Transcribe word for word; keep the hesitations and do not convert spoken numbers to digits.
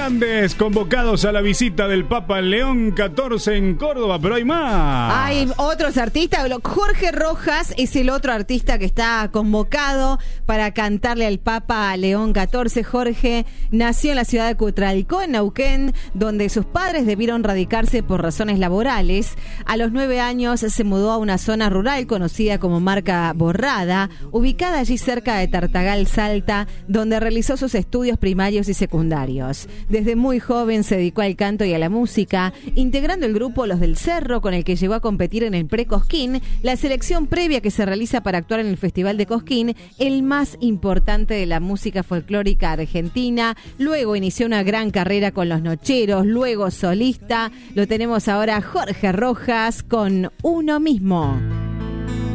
Grandes convocados a la visita del Papa León catorce en Córdoba, pero hay más. Hay otros artistas. Jorge Rojas es el otro artista que está convocado para cantarle al Papa León catorce. Jorge nació en la ciudad de Cutralcó, en Neuquén, donde sus padres debieron radicarse por razones laborales. A los nueve años se mudó a una zona rural conocida como Marca Borrada, ubicada allí cerca de Tartagal, Salta, donde realizó sus estudios primarios y secundarios. Desde muy joven se dedicó al canto y a la música, integrando el grupo Los del Cerro, con el que llegó a competir en el Pre-Cosquín, la selección previa que se realiza para actuar en el Festival de Cosquín, el más importante de la música folclórica argentina. Luego inició una gran carrera con Los Nocheros, luego solista. Lo tenemos ahora Jorge Rojas con Uno Mismo.